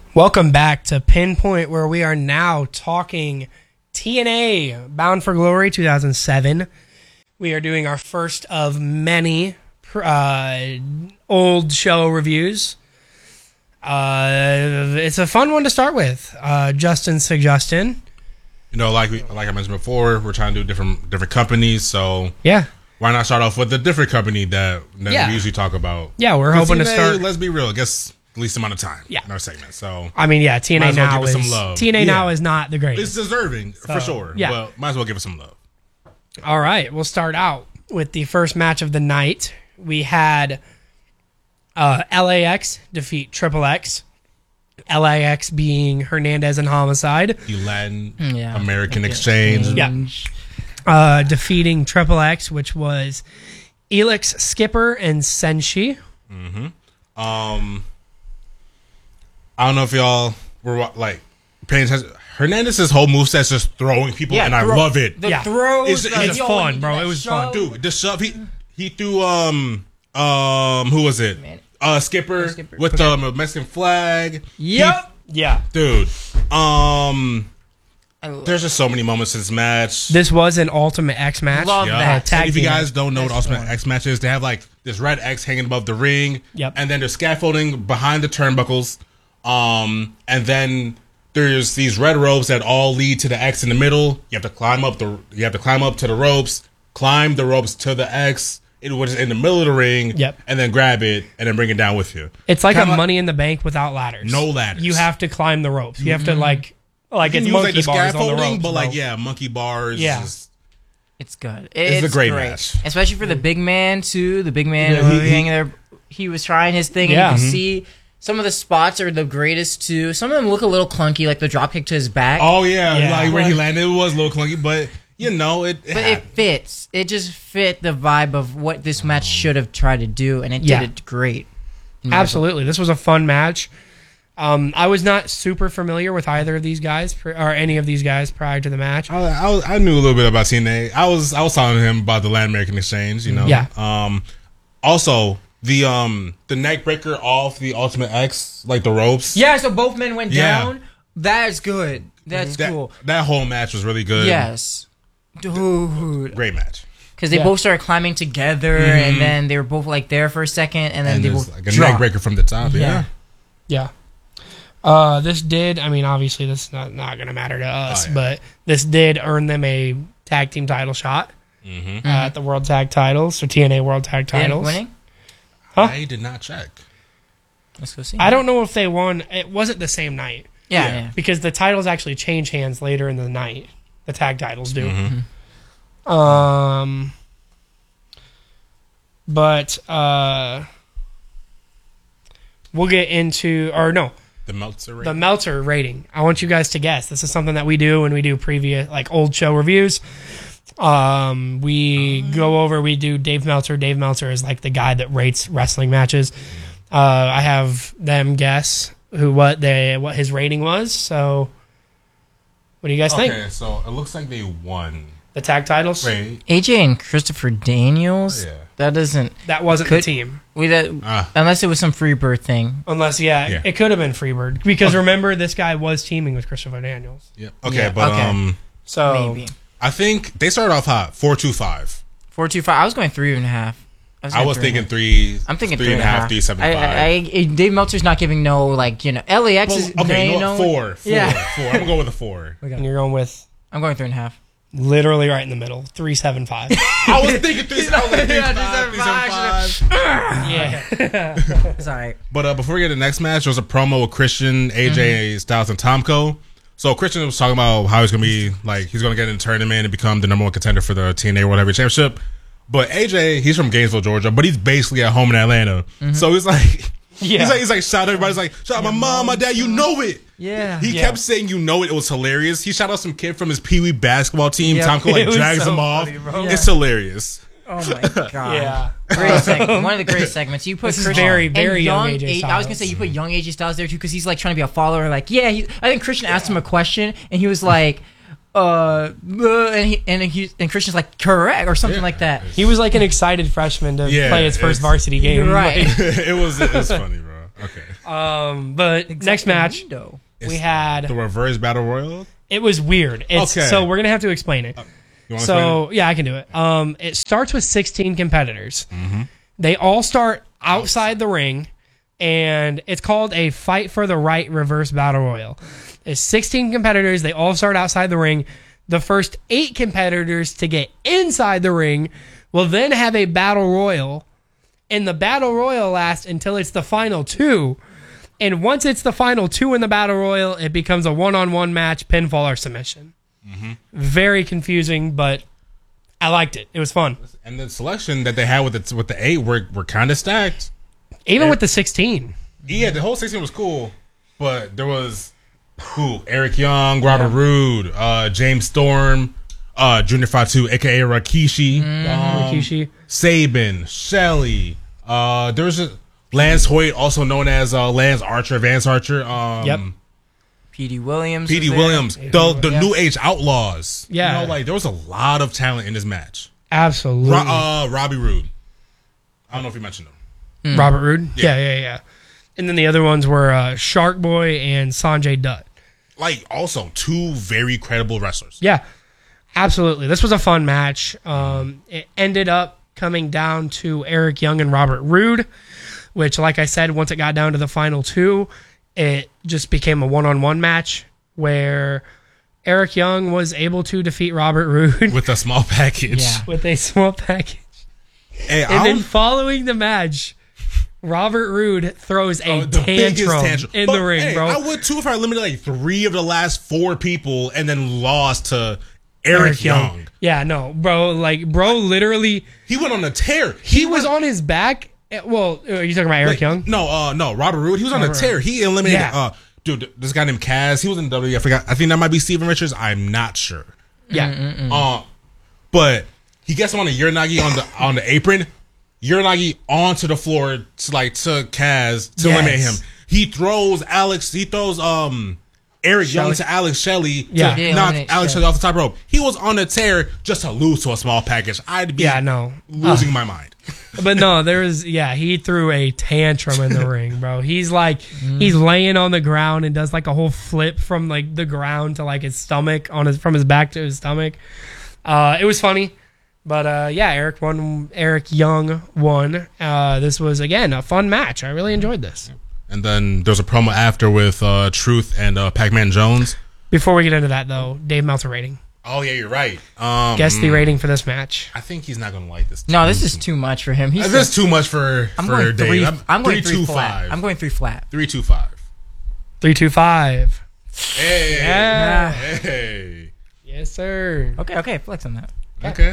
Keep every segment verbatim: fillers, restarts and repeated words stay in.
Welcome back to Pinpoint, where we are now talking T N A Bound for Glory two thousand seven. We are doing our first of many uh, old show reviews. Uh, it's a fun one to start with. Uh, Justin Suggestion. You know, like we, like I mentioned before, we're trying to do different different companies, so yeah, why not start off with a different company that, that yeah. we usually talk about? Yeah, we're hoping to start. Let's be real, it gets the least amount of time yeah. in our segment. So I mean, yeah, T N A well now is some love. T N A yeah. now is not the greatest. It's deserving so, for sure. Yeah, but might as well give it some love. All right, we'll start out with the first match of the night. We had uh, L A X defeat Triple X. L A X being Hernandez and Homicide. The Latin yeah, American Exchange. Yeah. Uh, defeating Triple X, which was Elix, Skipper, and Senshi. Mm-hmm. Um, I don't know if y'all were like paying attention. Hernandez's whole moveset is just throwing people, yeah, and throw, I love it. The yeah. throws, it's, it's fun, bro. It was fun, dude. The shove he he threw um um who was it? Man. Uh, Skipper, Skipper. with the um, Mexican flag. Yep. He, yeah, dude. Um, there's just so many moments in this match. This was an Ultimate X match. Love yep. that. Tag if you team guys match. don't know what That's Ultimate fun. X match is, they have like this red X hanging above the ring. Yep. And then there's scaffolding behind the turnbuckles. Um, and then there's these red ropes that all lead to the X in the middle. You have to climb up the. You have to climb up to the ropes. Climb the ropes to the X. It was in the middle of the ring. Yep. And then grab it and then bring it down with you. It's like Kinda a Money in the Bank without ladders. No ladders. You have to climb the ropes. You have to like like You it's can use monkey like the bars on the scaffolding, ropes, but bro. like yeah, monkey bars. Yeah. Is, It's good. It's It's a great match. especially for the big man too. The big man Yeah, who he- was he- hanging there. He was trying his thing. Yeah. And you can Mhm. see some of the spots are the greatest too. Some of them look a little clunky, like the drop kick to his back. oh yeah, Yeah. like where he landed, it was a little clunky, but you know it. it But it fits. It just fit the vibe of what this match should have tried to do, and it Yeah. did it great. In my Absolutely. This was a fun match. Um, I was not super familiar with either of these guys pr- or any of these guys prior to the match. I, I, was- I knew a little bit about T N A. I was I was telling him about the Latin American Exchange. You know. Yeah. Um. Also, the um the neck breaker off the Ultimate X, like the ropes. Yeah, so both men went Yeah. down. That's good. That's That, cool. that whole match was really good. Yes. Dude. Great match. Because they Yeah. both started climbing together, and then they were both like there for a second, and then And they there's both like a dropped. neck breaker from the top. Yeah. Yeah. Uh, this did, I mean, obviously this is not, not going to matter to us, Oh, yeah. but this did earn them a tag team title shot Mm-hmm. uh, at the World Tag Titles, so T N A World Tag They ended up Titles. winning. Huh? I did not check. Let's go see. I don't know if they won. It wasn't the same night Yeah, Yeah. yeah. because the titles actually change hands later in the night. The tag titles do. Mhm. Um, but uh, we'll get into, or no, The Meltzer the rating. Meltzer rating. I want you guys to guess. This is something that we do when we do previous, like old show reviews. Um, we go over, we do Dave Meltzer. Dave Meltzer is like the guy that rates wrestling matches. Uh, I have them guess who, what they, what his rating was. So what do you guys think? Okay, so it looks like they won. The tag titles? Wait. A J and Christopher Daniels. Yeah. That doesn't. That wasn't the Could- team. We that Ah. unless it was some free bird thing. Unless, yeah, Yeah. it could have been Freebird. Because remember, this guy was teaming with Christopher Daniels. Yeah. Okay, Yeah, but okay. um, So Maybe I think they started off hot, four two five. four two five. I was going three and a half. I going was three and a thinking three. I'm thinking three and a half, three seven I, five. I, I, Dave Meltzer's not giving no like you know L A X Well, is okay, you you know know what? Four, four, Yeah. four. I'm gonna go with a four. and you're going with I'm going three and a half. literally right in the middle, three seven five. I was thinking three, I was like three, Yeah, five, three, three, seven, seven, five. five. Yeah. It's all right. But uh, before we get to the next match, there was a promo with Christian, A J Styles, and Tomko. So Christian was talking about how he's gonna be like he's gonna get in the tournament and become the number one contender for the T N A World Heavyweight Championship. But A J, he's from Gainesville, Georgia, but he's basically at home in Atlanta. So he's like, Yeah. he's like, he's like, shout out everybody's like, shout out my mom, my dad, you know it. Yeah. He Yeah. kept saying, you know it. It was hilarious. He shot out some kid from his Pee Wee basketball team. Yeah. Tomko It like was drags so him off. funny, bro. It's hilarious. Oh my god. Yeah. Great segment. One of the great segments. You put This is Christian very, and very young A J A- I was Styles. gonna say you put young A J Styles there too because he's like trying to be a follower. Like, yeah, he, I think Christian asked him a question and he was like, uh, uh, and he and he and Christian's like correct or something Yeah. like that. He was like an excited freshman to Yeah, play his first it's- varsity game. Right. Like, it was it was funny, bro. Okay. Um, but next match Exactly. we had the reverse battle royal. it was weird. It's, Okay. So we're gonna have to explain it. You want to explain So yeah, I can do it. Um, it starts with sixteen competitors. They all start outside the ring, and it's called a Fight for the Right reverse battle royal. It's sixteen competitors. They all start outside the ring. The first eight competitors to get inside the ring will then have a battle royal, and the battle royal lasts until it's the final two. And once it's the final two in the battle royal, it becomes a one-on-one match, pinfall or submission. Very confusing, but I liked it. It was fun. it? And the selection that they had with the with the eight were were kind of stacked. Even with the sixteen. Yeah, the whole sixteen was cool, but there was who Eric Young, Robert Roode, uh, James Storm, uh, Junior Fatu, aka Rikishi, um, Rikishi. Sabin, Shelly. Uh, there was a Lance Hoyt, also known as uh, Lance Archer, Vance Archer. Um, Yep. P D Williams. P D was there. Williams, the the Yeah. New Age Outlaws. Yeah. you know, like there was a lot of talent in this match. Absolutely. Ro- uh, Robbie Roode. I don't know if you mentioned him. Robert Roode? Yeah. yeah, yeah, yeah. And then the other ones were uh, Shark Boy and Sanjay Dutt. Like also two very credible wrestlers. Yeah, absolutely. This was a fun match. Um, it ended up coming down to Eric Young and Robert Roode, which, like I said, once it got down to the final two, it just became a one-on-one match where Eric Young was able to defeat Robert Roode With a small package. Yeah. with a small package. Hey, And I then don't- following the match, Robert Roode throws a Oh, the biggest tantrum, tantrum. in But, the ring, hey, bro. I would too if I eliminated like three of the last four people and then lost to Eric, Young. Yeah, no, bro. Like, bro, literally, He went on a tear. he was on his back. eh, Well, are you talking about Eric like, Young? No, uh, no, Robert Roode. He was on a Robert tear. He eliminated. Yeah. Uh, dude, this guy named Kaz. He was in W W E. I forgot. I think that might be Steven Richards. I'm not sure. Yeah, Uh, but he gets him on a Uranagi on the on the apron. Uranagi onto the floor to like to Kaz to Yes. eliminate him. He throws Alex. He throws um Eric Young Shelley. to Alex Shelley Yeah. to Yeah, knock eliminate Alex Shelley. Shelley off the top rope. He was on a tear just to lose to a small package. I'd be yeah, no. losing my mind. But no, there was, yeah, he threw a tantrum in the ring, bro. He's like, he's laying on the ground and does like a whole flip from like the ground to like his stomach, on his, from his back to his stomach. Uh, it was funny. But uh, yeah, Eric won. Eric Young won. Uh, this was, again, a fun match. I really enjoyed this. And then there's a promo after with uh, Truth and uh, Pac-Man Jones. Before we get into that, though, Dave Meltzer rating. Oh yeah, you're right. Um, Guess the rating for this match. I think he's not gonna like this. No, this is too much for him. He's Uh, This is too much for I'm for going Dave. three. I'm, I'm going three, three two, flat. five. I'm going three flat. three two five. three two five. Hey, Yeah. hey. Yes, sir. Okay, okay, flex on that. Okay.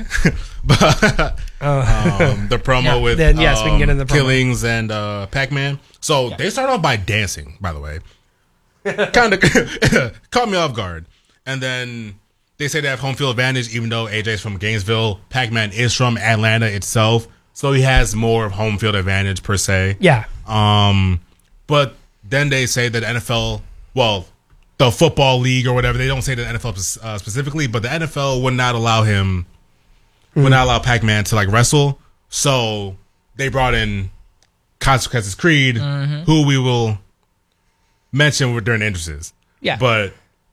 but Oh. um, the promo Yeah, with then, yes, we can get um, into the promo. Killings and uh, Pac-Man. So they start off by dancing, by the way. Kind of caught me off guard. And then they say they have home field advantage, even though A J's from Gainesville. Pac-Man is from Atlanta itself. So he has more of home field advantage, per se. Yeah. Um, but then they say that the N F L, well, the football league or whatever, they don't say the N F L uh, specifically, but the N F L would not allow him, would not allow Pac-Man to like wrestle. So they brought in Consequences Creed, who we will mention during the entrances. Yeah. But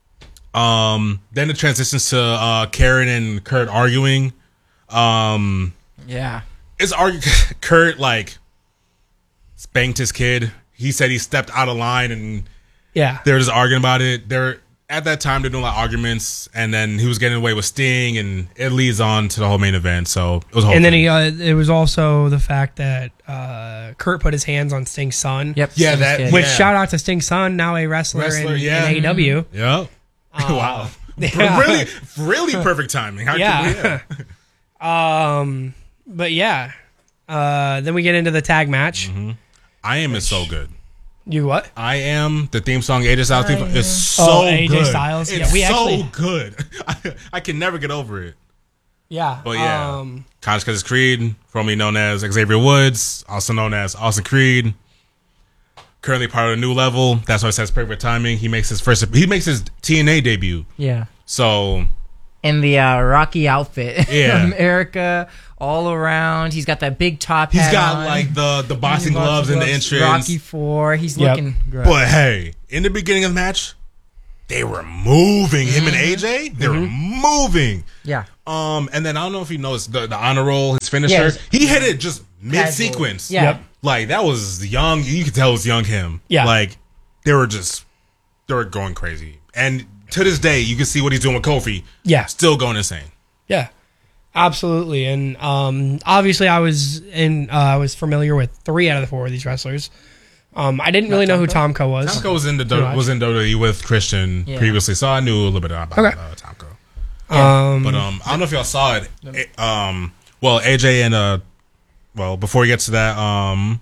um, then it transitions to uh, Karen and Kurt arguing. Um, Yeah. it's argu- Kurt like spanked his kid. He said he stepped out of line, and Yeah. they were just arguing about it. They're at that time they're doing like arguments, and then he was getting away with Sting, and it leads on to the whole main event. So it was a whole And then thing. he, uh, it was also the fact that uh, Kurt put his hands on Sting's son. Yep. Yeah, Sting's that- kid. Which Yeah. shout out to Sting's son, now a wrestler, Wrestler, in, yeah. in A E W. Yep. wow. Yeah. Really, really perfect timing. How Yeah. Could, yeah. Um, but yeah. Uh, then we get into the tag match. I am is so good. You what? I am the theme song. A J Styles theme song is so Oh, A J good. Styles? It's Yeah, we so actually- good. I, I can never get over it. Yeah. But yeah, Um, Consequences Creed, formerly known as Xavier Woods, also known as Austin Creed, currently part of the New Level. That's why it says perfect timing. He makes his first, he makes his T N A debut. Yeah. So in the uh, Rocky outfit. Yeah. America all around. He's got that big top He's hat got on. like the the boxing Boxing gloves in the gloves, entrance. Rocky Four. He's Yep. looking great. But hey, in the beginning of the match, they were moving. Him and A J, they were moving. Yeah. Um, and then I don't know if you noticed the, the honor roll, his finisher. Yes. He hit it just mid sequence. Yeah. Yep. Like that was young. You could tell it was young him. Yeah. Like they were just they were going crazy. And to this day, you can see what he's doing with Kofi. Yeah. Still going insane. Yeah, absolutely. And um, obviously, I was in. Uh, I was familiar with three out of the four of these wrestlers. Um, I didn't really know who Tomko was. Tomko was in the Too much. was in W W E with Christian Yeah. previously, so I knew a little bit about Okay. uh, Tomko. Um, But um, I don't know if y'all saw it. It- Um, well, A J and uh, well, before we get to that, um,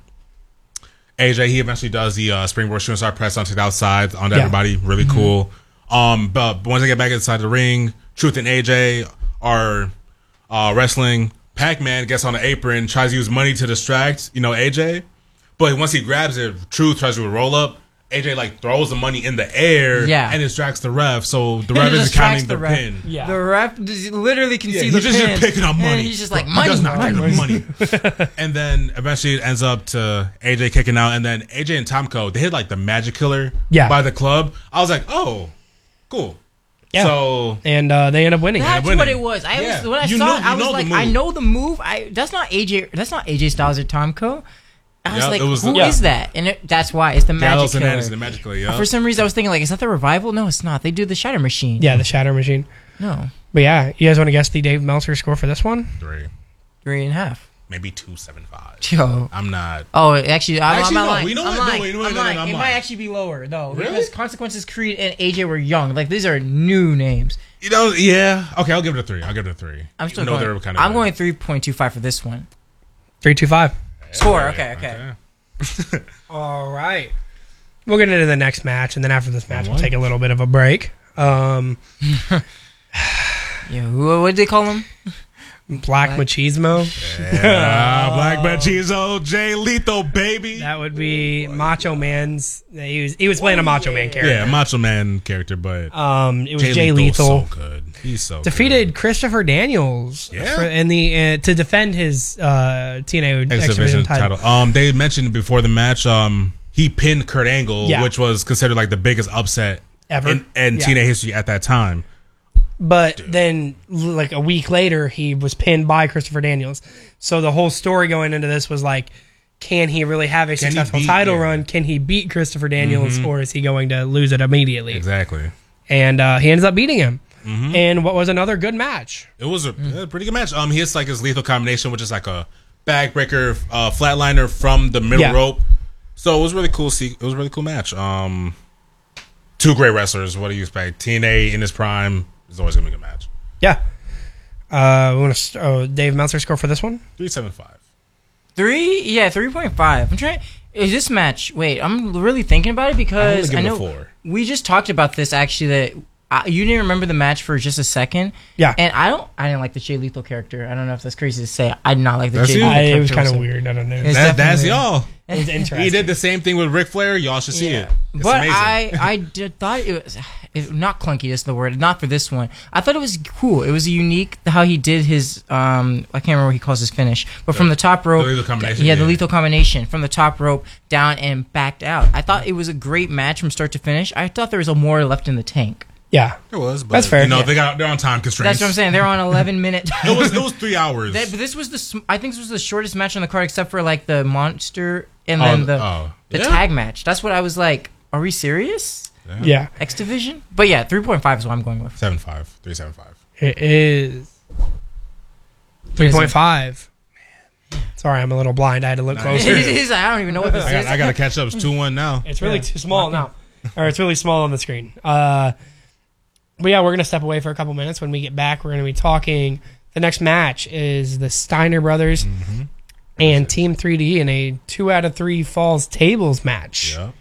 A J he eventually does the uh, springboard shooting star press onto the outside onto Yeah. everybody. Really cool. Um, but once they get back inside the ring, Truth and A J are uh, wrestling. Pac-Man gets on the apron, tries to use money to distract, you know, A J. But once he grabs it, Truth tries to roll up. A J like throws the money in the air, Yeah. and distracts the ref. So the It ref is distracts counting the the, ref. pin. Yeah. The ref just literally can Yeah, see he's the just, pin. just picking up money. And he's just like, He money. does not money. pick up money. And then eventually it ends up to A J kicking out. And then A J and Tomko, they hit like the Magic Killer Yeah. by the club. I was like, oh, cool. Yeah. So and uh, they end up winning. That's winning. what it was. I Yeah. was when I You saw know- it, I you was know the like, move. I know the move. I that's not A J. That's not A J Styles or Tomko. I was Yeah, like, it was who the- is Yeah. that? And it, that's why it's the Magic Gallows and Killer. Anderson, the Magic Killer, yeah. For some reason, I was thinking like, is that the Revival? No, it's not. They do the Shatter Machine. Yeah, the Shatter Machine. No, But yeah, you guys want to guess the Dave Meltzer score for this one? Three, three and a half. maybe two seven five. Yo. I'm not. Oh, actually, I'm, Actually, I'm not no, lying. we know I'm what- no, lying. wait, no, I'm no, no, lying. no, I'm it lying. might actually be lower though, Really? because Consequences Creed and A J were young. Like these are new names. You know, yeah. Okay, I'll give it a three. I'll give it a three. I'm still Even though going. they were kind of I'm going three point two five for this one. Three two five. Score. Okay. Okay. All right. We'll get into the next match, and then after this match, we'll One. take a little bit of a break. Um, Yeah. Who? What did they call him? Black Black- Machismo. Yeah, Black Machismo, Jay Lethal, baby. That would be Macho Man's. He was he was playing a Macho Man character. Yeah, Macho Man character, but Um, it was Jay, Jay Lethal's Lethal. so good. He's so Defeated good. Christopher Daniels Yeah. for, in the uh, to defend his uh, T N A X X Division Division title. title. Um, they mentioned before the match, um, he pinned Kurt Angle, Yeah. which was considered like the biggest upset Ever. in, in Yeah. T N A history at that time. But then, like a week later, he was pinned by Christopher Daniels. So the whole story going into this was like, can he really have a Can he successful beat- title yeah. run? Can he beat Christopher Daniels, or is he going to lose it immediately? Exactly. And uh, he ends up beating him. And what was another good match? It was a, a pretty good match. Um, he hits like his lethal combination, which is like a backbreaker, uh, flatliner from the middle Yeah. rope. So it was really cool. See, it was a really cool match. Um, two great wrestlers. What do you expect? T N A in his prime is always gonna be a good match. Yeah. Uh, we want to oh, Dave Meltzer score for this one? Three seven five. Three. Yeah. Three point five. I'm trying. Is this match? Wait. I'm really thinking about it because give I it a know four. we just talked about this actually. That I, you didn't remember the match for just a second. Yeah. And I don't. I didn't like the Jay Lethal character. I don't know if that's crazy to say. I did not like the That's Jay you? Lethal I, character. it was kind of whatsoever. weird. I don't know. It's That, that's definitely- y'all. It was interesting. He did the same thing with Ric Flair. Y'all should see Yeah. it. It's but amazing. I, I did, thought it was it, not clunky. Is the word, not for this one. I thought it was cool. It was unique how he did his. Um, I can't remember what he calls his finish, but from the top rope, lethal combination, yeah, the yeah. lethal combination from the top rope down and backed out. I thought it was a great match from start to finish. I thought there was a more left in the tank. Yeah. It was, but That's fair. You know, Yeah. they got they're on time constraints. That's what I'm saying. They're on eleven minute. It was it was three hours. That, but this was the. sm- I think this was the shortest match on the card, except for like the monster and Oh, then the oh. the Yeah. tag match. That's what I was like. Are we serious? Yeah. X Division? But yeah, three point five is what I'm going with. Seven five, three seven five. It is three point five. Sorry, I'm a little blind. I had to look It closer. is- I don't even know what this I is. got I got to catch up. It's two one now. It's really Yeah. too small now. Or it's really small on the screen. Uh, but yeah, we're going to step away for a couple minutes. When we get back, we're going to be talking. The next match is the Steiner Brothers and Team three D in a two out of three falls tables match. Yep.